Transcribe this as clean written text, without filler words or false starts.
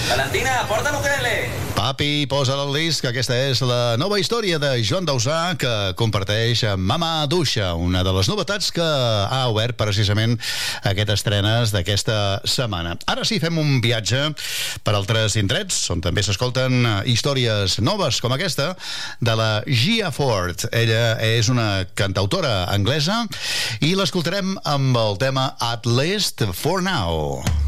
Valentina, porta l'ukelele. Papi, posa el disc. Aquesta és la nova història de Joan Dausà que comparteix amb Mama Duixa, una de les novetats que ha obert precisament aquestes estrenes d'aquesta setmana. Ara sí, fem un viatge per altres indrets on també s'escolten històries noves com aquesta de la Gia Ford. Ella és una cantautora anglesa i l'escoltarem amb el tema At Least For Now.